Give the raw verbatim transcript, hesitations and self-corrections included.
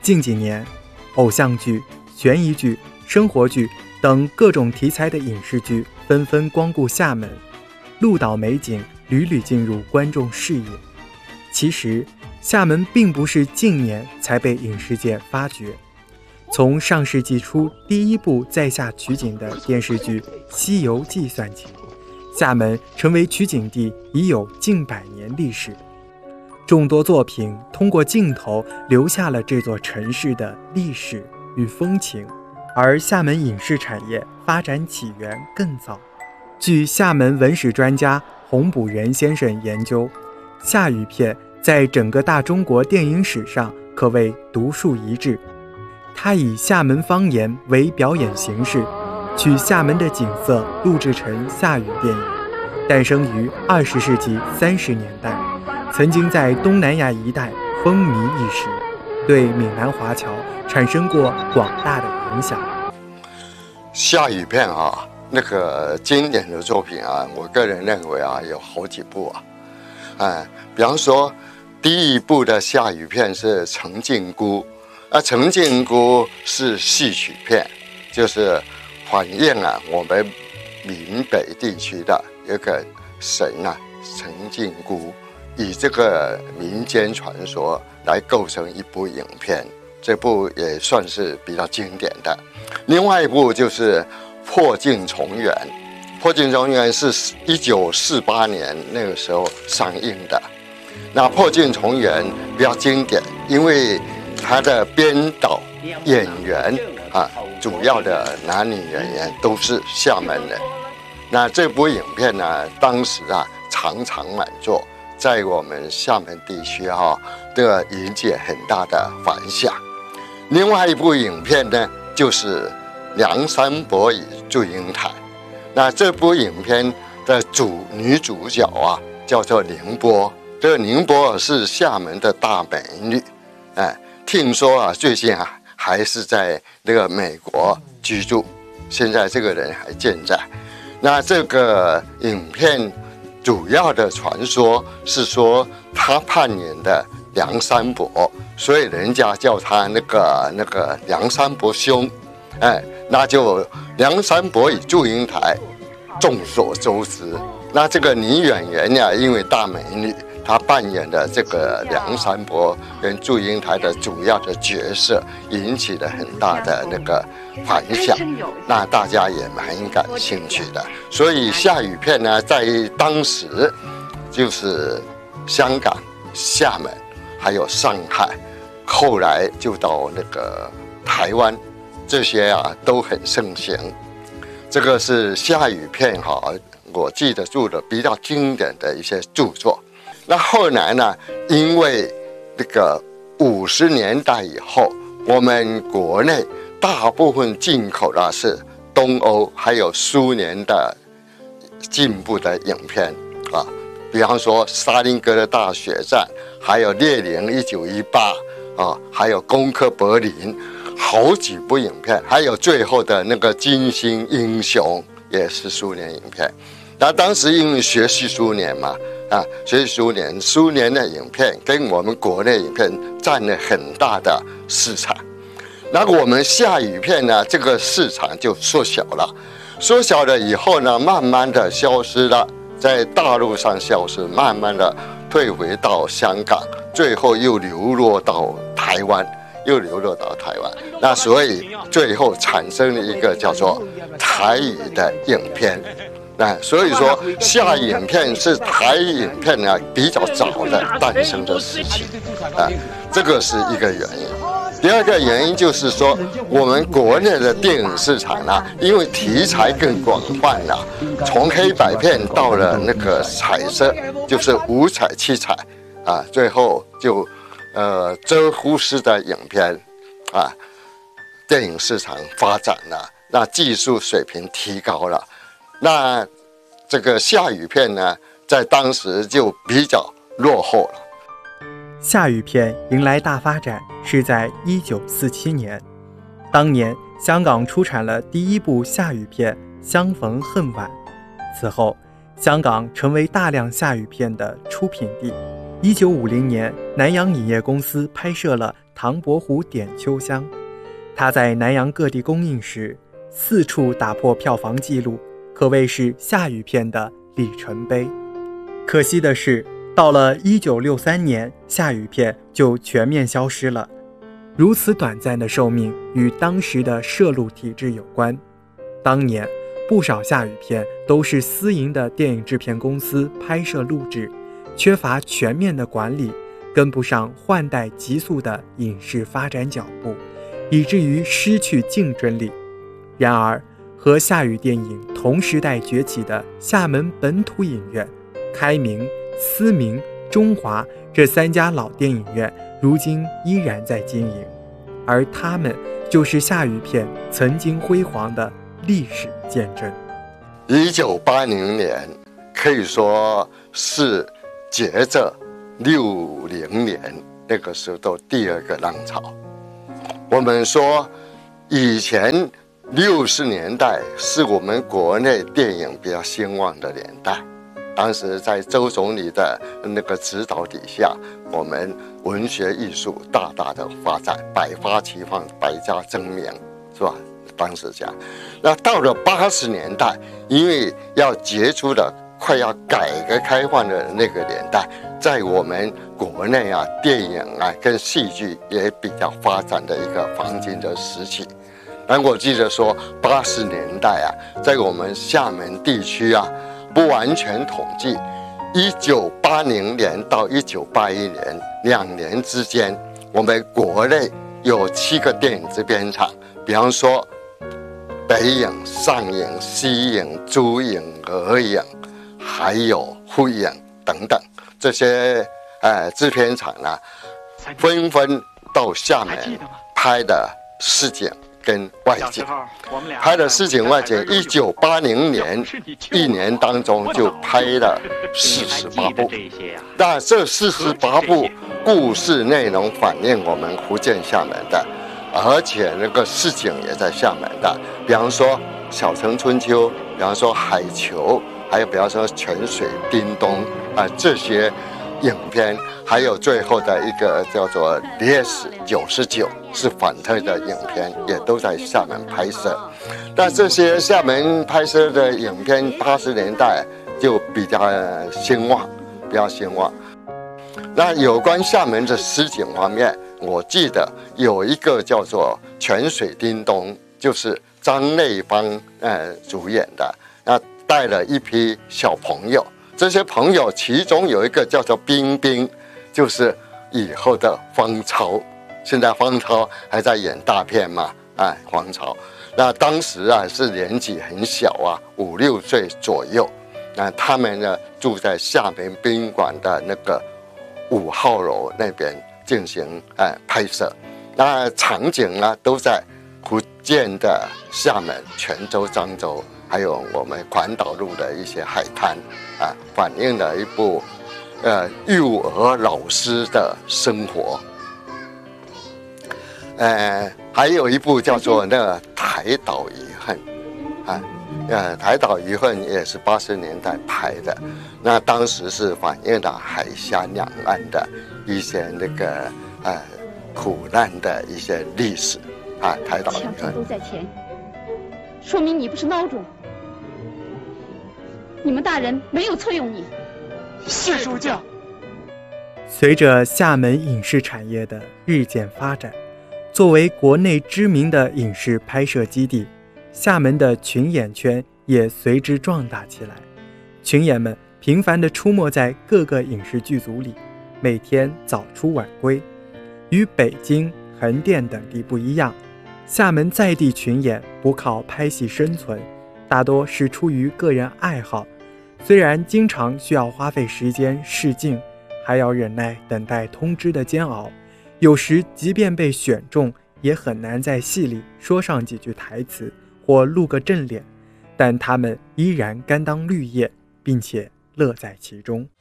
近几年，偶像剧、悬疑剧、生活剧等各种题材的影视剧纷纷光顾厦门，鹿岛美景屡屡进入观众视野。其实，厦门并不是近年才被影视界发掘，从上世纪初第一部在厦取景的电视剧《西游记》算起，厦门成为取景地已有近百年历史。众多作品通过镜头留下了这座城市的历史与风情，而厦门影视产业发展起源更早。据厦门文史专家洪补元先生研究，厦语片在整个大中国电影史上可谓独树一帜。他以厦门方言为表演形式，取厦门的景色录制成厦语电影，诞生于二十世纪三十年代，曾经在东南亚一带风靡一时，对闽南华侨产生过广大的影响。 厦语片啊，那个经典的作品啊，我个人认为啊，有好几部啊。哎，比方说，第一部的厦语片是《陈靖姑》，啊，《陈靖姑》是戏曲片，就是反映啊我们闽北地区的一个神啊，陈靖姑，以这个民间传说来构成一部影片，这部也算是比较经典的。另外一部就是《破镜重圆》，《破镜重圆》是一九四八年那个时候上映的。那《破镜重圆》比较经典，因为它的编导、演员啊，主要的男女演员都是厦门人。那这部影片呢，当时啊场场满座，在我们厦门地区哈、啊，的引起很大的反响。另外一部影片呢，就是《梁山伯与祝英台》。那这部影片的主女主角啊，叫做宁波。这个宁波是厦门的大美女，哎，听说啊，最近啊还是在那个美国居住，现在这个人还健在。那这个影片主要的传说是说，他扮演的梁山伯，所以人家叫他那个那个梁山伯兄，哎，那就梁山伯与祝英台，众所周知。那这个女演员呀，因为大美女，她扮演的这个梁山伯跟祝英台的主要的角色，引起了很大的那个反响，那大家也蛮感兴趣的。所以厦语片呢，在当时就是香港、厦门还有上海，后来就到那个台湾，这些啊都很盛行。这个是厦语片哈，我记得住的比较经典的一些著作。那后来呢，因为这个五十年代以后，我们国内大部分进口的是东欧还有苏联的进步的影片啊，比方说《沙林格的大血战》，还有《列宁一九一八》啊，还有《攻克柏林》，好几部影片，还有最后的那个《金星英雄》也是苏联影片。那当时因为学习苏联嘛，啊，学习苏联，苏联的影片跟我们国内影片占了很大的市场。那我们厦语片呢，这个市场就缩小了，缩小了以后呢，慢慢的消失了，在大陆上消失，慢慢的退回到香港，最后又流落到台湾，又流落到台湾。那所以最后产生了一个叫做台语的影片。那所以说，厦语影片是台语影片呢比较早的诞生的事情，啊，这个是一个原因。第二个原因就是说，我们国内的电影市场呢，因为题材更广泛了，从黑白片到了那个彩色，就是五彩七彩，啊，最后就呃遮忽式的影片，啊，电影市场发展了，那技术水平提高了。那这个厦语片呢，在当时就比较落后了。 厦语片迎来大发展是在一九四七年，当年香港出产了第一部厦语片《相逢恨晚》，此后香港成为大量厦语片的出品地。一九五零年，南洋影业公司拍摄了唐伯虎点秋香》，它在南洋各地公映时，四处打破票房纪录，可谓是夏雨片的里程碑。可惜的是，到了一九六三年，夏雨片就全面消失了。如此短暂的寿命与当时的摄录体制有关。当年不少夏雨片都是私营的电影制片公司拍摄录制，缺乏全面的管理，跟不上换代急速的影视发展脚步，以至于失去竞争力。然而，和夏雨电影同时代崛起的厦门本土影院开明、思明、中华这三家老电影院如今依然在经营，而他们就是夏雨片曾经辉煌的历史见证。 一九八零年可以说是接着六零年那个时候的第二个浪潮。我们说以前六十年代是我们国内电影比较兴旺的年代，当时在周总理的那个指导底下，我们文学艺术大大的发展，百花齐放，百家争鸣，是吧？当时讲，那到了八十年代，因为要结束了快要改革开放的那个年代，在我们国内啊，电影啊跟戏剧也比较发展的一个黄金的时期。但我记得说，八十年代啊，在我们厦门地区啊，不完全统计，一九八零年到一九八一年两年之间，我们国内有七个电影制片厂，比方说北影、上影、西影、珠影、俄影，还有沪影等等，这些呃制片厂呢，纷纷到厦门拍的市井跟外景，拍的市井外景，一九八零年一年当中就拍了四十八部。那这四十八部故事内容反映我们福建厦门的，而且那个市井也在厦门的，比方说《小城春秋》，比方说《海球》，还有比方说《泉水叮咚》啊、呃、这些影片，还有最后的一个叫做《烈士九十九》是反特的影片，也都在厦门拍摄。那这些厦门拍摄的影片，八十年代就比较兴旺，比较兴旺。那有关厦门的市井方面，我记得有一个叫做《泉水叮咚》，就是张内芳呃主演的，那带了一批小朋友。这些朋友其中有一个叫做冰冰，就是以后的方超，现在方超还在演大片嘛，哎，方超。那当时啊是年纪很小啊，五六岁左右。那他们呢住在厦门宾馆的那个五号楼那边进行哎拍摄。那场景呢都在福建的厦门、泉州、漳州，还有我们环岛路的一些海滩啊，反映了一部呃幼儿老师的生活。呃，还有一部叫做那个《台岛遗恨》啊，呃，《台岛遗恨》也是八十年代拍的，那当时是反映了海峡两岸的一些那个呃苦难的一些历史啊，《台岛遗恨》 都在前，说明你不是孬种。你们大人没有错用你。 谢主教。 随着厦门影视产业的日渐发展，作为国内知名的影视拍摄基地，厦门的群演圈也随之壮大起来。群演们频繁地出没在各个影视剧组里，每天早出晚归。与北京、横店等地不一样，厦门在地群演不靠拍戏生存，大多是出于个人爱好。虽然经常需要花费时间试镜，还要忍耐等待通知的煎熬，有时即便被选中，也很难在戏里说上几句台词或露个正脸，但他们依然甘当绿叶，并且乐在其中。